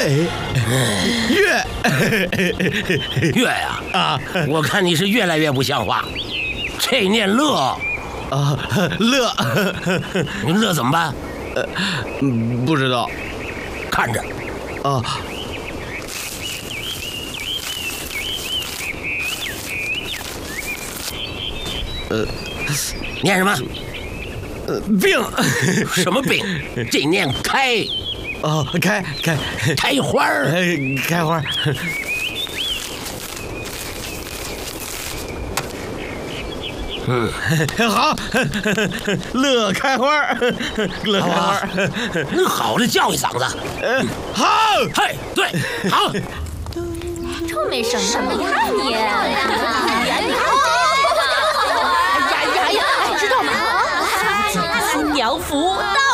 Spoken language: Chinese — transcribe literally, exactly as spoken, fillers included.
月月呀啊！ 我看你是越来越不像话。这念乐啊，乐， 你乐怎么办？ 呃，不知道。 看着啊。呃， 念什么？ 呃，病。 什么病？这念开。 哦，开开开花儿， 开花儿。 嗯， 好，乐开花儿，乐开花儿。 你好着叫一嗓子。 嗯，好， 嘿，对，好。 臭美什么呀你？ 哎呀，你好！ 哎呀呀呀，知道吗？新娘福到。